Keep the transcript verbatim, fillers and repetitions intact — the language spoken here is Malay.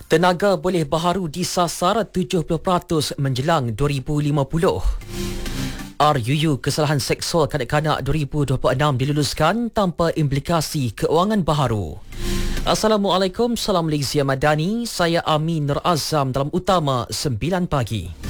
Tenaga boleh baharu disasar tujuh puluh peratus menjelang dua ribu lima puluh. R U U Kesalahan Seksual Kanak-kanak dua ribu dua puluh enam diluluskan tanpa implikasi keuangan baharu. Assalamualaikum, salam Malaysia Madani. Saya Amin Nur Azam dalam Utama sembilan pagi.